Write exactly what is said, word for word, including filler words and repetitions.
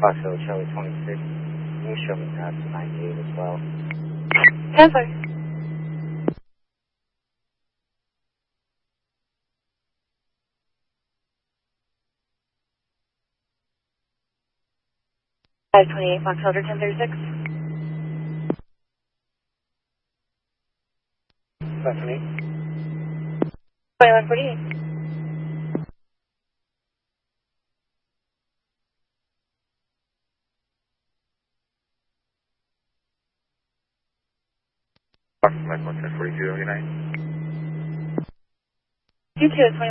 Foxtrot Charlie twenty-six. Can you show me past ninety-eight as well? ten four. five twenty-eight, Foxtrot ten thirty-six. five twenty-eight. twenty-one forty-eight. Fox Mike one ten forty-two, good night. two two, twenty